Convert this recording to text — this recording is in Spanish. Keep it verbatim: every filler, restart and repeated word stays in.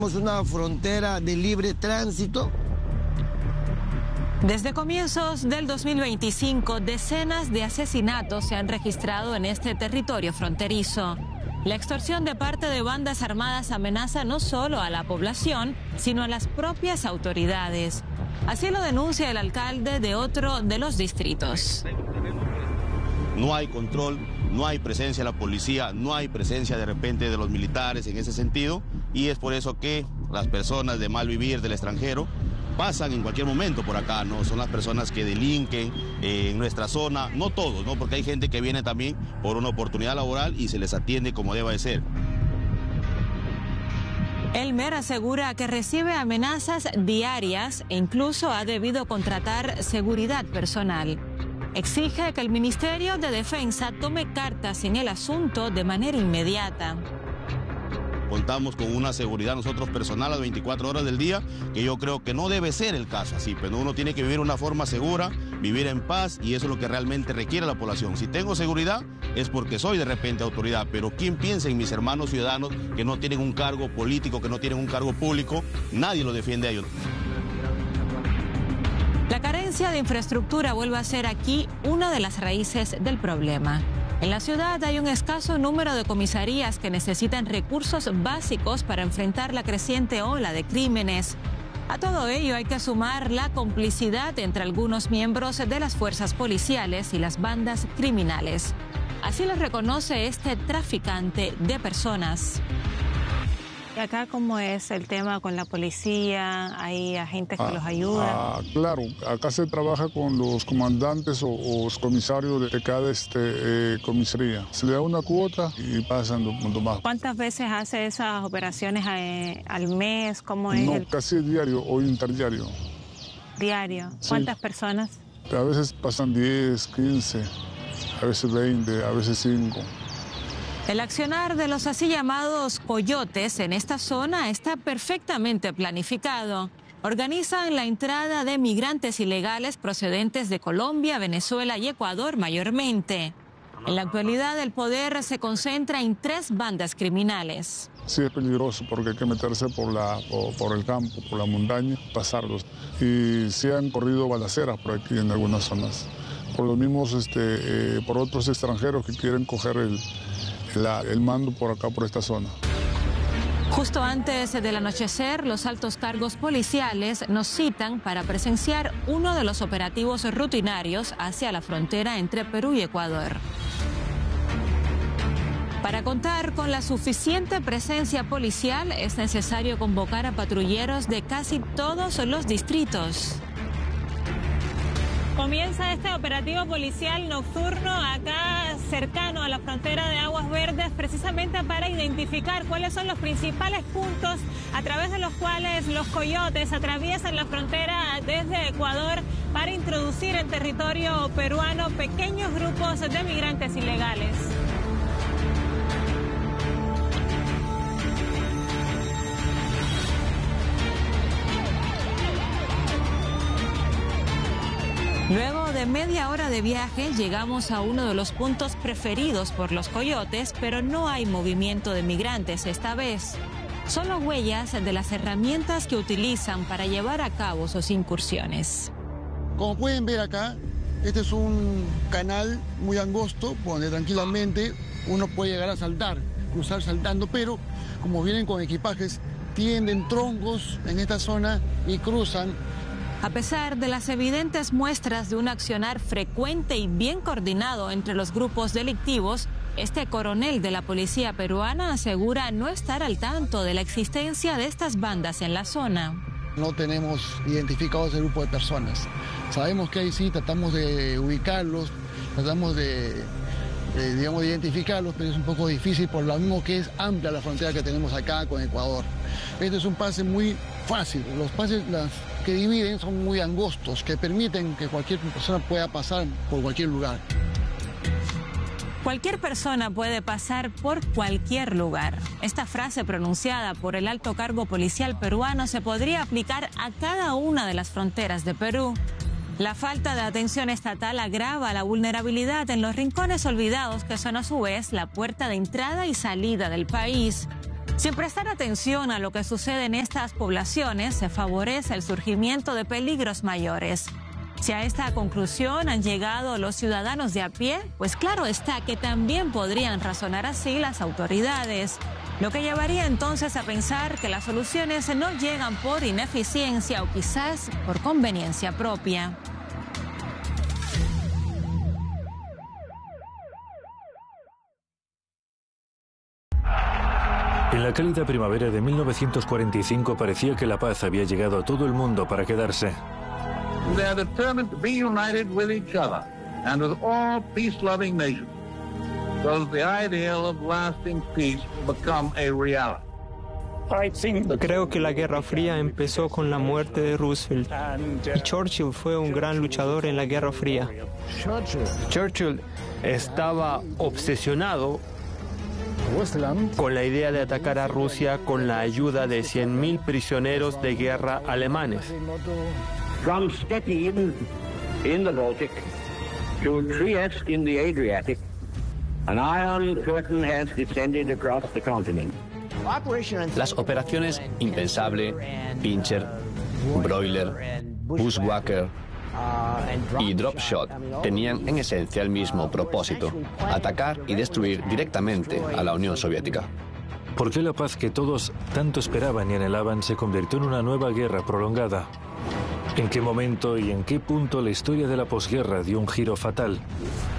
Una frontera de libre tránsito. Desde comienzos del dos mil veinticinco, decenas de asesinatos se han registrado en este territorio fronterizo. La extorsión de parte de bandas armadas amenaza no solo a la población, sino a las propias autoridades. Así lo denuncia el alcalde de otro de los distritos. No hay control, no hay presencia de la policía, no hay presencia de repente de los militares en ese sentido, y es por eso que las personas de mal vivir del extranjero pasan en cualquier momento por acá, ¿no? Son las personas que delinquen eh, en nuestra zona, no todos, ¿no? Porque hay gente que viene también por una oportunidad laboral y se les atiende como deba de ser. Elmer asegura que recibe amenazas diarias e incluso ha debido contratar seguridad personal. Exige que el Ministerio de Defensa tome cartas en el asunto de manera inmediata. Contamos con una seguridad nosotros personal a las veinticuatro horas del día, que yo creo que no debe ser el caso así, pero uno tiene que vivir de una forma segura, vivir en paz, y eso es lo que realmente requiere la población. Si tengo seguridad es porque soy de repente autoridad, pero ¿quién piensa en mis hermanos ciudadanos que no tienen un cargo político, que no tienen un cargo público? Nadie lo defiende a ellos. La carencia de infraestructura vuelve a ser aquí una de las raíces del problema. En la ciudad hay un escaso número de comisarías que necesitan recursos básicos para enfrentar la creciente ola de crímenes. A todo ello hay que sumar la complicidad entre algunos miembros de las fuerzas policiales y las bandas criminales. Así lo reconoce este traficante de personas. ¿Y acá cómo es el tema con la policía? ¿Hay agentes que ah, los ayudan? Ah, claro, acá se trabaja con los comandantes o, o los comisarios de cada este, eh, comisaría. Se le da una cuota y pasan dos puntos más. ¿Cuántas veces hace esas operaciones eh, al mes? ¿Cómo es? No, el... casi diario o interdiario. ¿Diario? Sí. ¿Cuántas personas? A veces pasan diez, quince, a veces veinte, a veces cinco. El accionar de los así llamados coyotes en esta zona está perfectamente planificado. Organizan la entrada de migrantes ilegales procedentes de Colombia, Venezuela y Ecuador mayormente. En la actualidad el poder se concentra en tres bandas criminales. Sí, es peligroso porque hay que meterse por, la, por, por el campo, por la montaña, pasarlos. Y se han corrido balaceras por aquí en algunas zonas. Por los mismos, este, eh, por otros extranjeros que quieren coger el... La, el mando por acá, por esta zona. Justo antes del anochecer, los altos cargos policiales nos citan para presenciar uno de los operativos rutinarios hacia la frontera entre Perú y Ecuador. Para contar con la suficiente presencia policial es necesario convocar a patrulleros de casi todos los distritos. Comienza este operativo policial nocturno acá cercano a la frontera de Aguas Verdes, precisamente para identificar cuáles son los principales puntos a través de los cuales los coyotes atraviesan la frontera desde Ecuador para introducir en territorio peruano pequeños grupos de migrantes ilegales. Luego de media hora de viaje llegamos a uno de los puntos preferidos por los coyotes, pero no hay movimiento de migrantes esta vez. Solo huellas de las herramientas que utilizan para llevar a cabo sus incursiones. Como pueden ver acá, este es un canal muy angosto, donde tranquilamente uno puede llegar a saltar, cruzar saltando, pero como vienen con equipajes, tienden troncos en esta zona y cruzan. A pesar de las evidentes muestras de un accionar frecuente y bien coordinado entre los grupos delictivos, este coronel de la policía peruana asegura no estar al tanto de la existencia de estas bandas en la zona. No tenemos identificado ese grupo de personas. Sabemos que ahí sí, tratamos de ubicarlos, tratamos de, de, digamos, de identificarlos, pero es un poco difícil por lo mismo que es amplia la frontera que tenemos acá con Ecuador. Este es un pase muy fácil, los pases las que dividen son muy angostos, que permiten que cualquier persona pueda pasar por cualquier lugar. Cualquier persona puede pasar por cualquier lugar. Esta frase pronunciada por el alto cargo policial peruano se podría aplicar a cada una de las fronteras de Perú. La falta de atención estatal agrava la vulnerabilidad en los rincones olvidados que son a su vez la puerta de entrada y salida del país. Sin prestar atención a lo que sucede en estas poblaciones, se favorece el surgimiento de peligros mayores. Si a esta conclusión han llegado los ciudadanos de a pie, pues claro está que también podrían razonar así las autoridades. Lo que llevaría entonces a pensar que las soluciones no llegan por ineficiencia o quizás por conveniencia propia. En la cálida primavera de mil novecientos cuarenta y cinco parecía que la paz había llegado a todo el mundo para quedarse. They are determined to be united with each other and with all peace-loving nations, so that the ideal of lasting peace will become a reality. Creo que la Guerra Fría empezó con la muerte de Roosevelt y Churchill fue un gran luchador en la Guerra Fría. Churchill estaba obsesionado con la idea de atacar a Rusia con la ayuda de cien mil prisioneros de guerra alemanes. From Stettin in the Baltic to Trieste in the Adriatic, an iron curtain has descended across the continent. Las operaciones Impensable, Pincher, Broiler, Bushwhacker y Drop Shot tenían en esencia el mismo propósito: atacar y destruir directamente a la Unión Soviética. ¿Por qué la paz que todos tanto esperaban y anhelaban se convirtió en una nueva guerra prolongada? ¿En qué momento y en qué punto la historia de la posguerra dio un giro fatal?